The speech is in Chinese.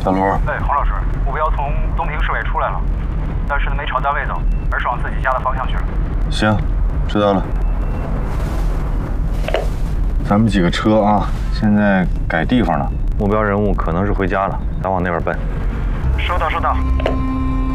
小卢。 哎，黄老师，目标从东平市委出来了，但是呢没朝单位走，而是往自己家的方向去了。 行，知道了。咱们几个车啊，现在改地方了，目标人物可能是回家了，咱往那边奔。 收到，收到。